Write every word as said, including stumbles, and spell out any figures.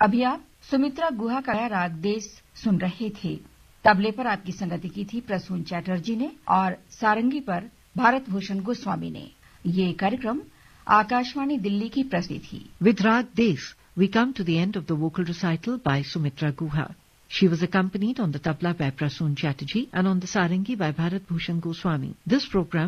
अभी आप सुमित्रा गुहा का राग देश सुन रहे थे। तबले पर आपकी संगति की थी प्रसून चैटर्जी ने और सारंगी पर भारत भूषण गोस्वामी ने। ये कार्यक्रम आकाशवाणी दिल्ली की प्रस्तुति थी। With Rag Des, we come to the end of the vocal recital by Sumitra Guha. She was accompanied on the tabla by Prasoon Chatterjee and on the sarangi by Bharat Bhushan Goswami. This program